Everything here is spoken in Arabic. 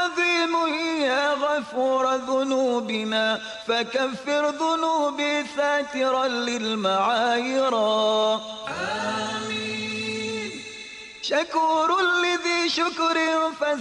عظيم يا غفور ذنوبنا فكفر ذنوبي ساترا للمعايرا. آمين. شكور لذي شكر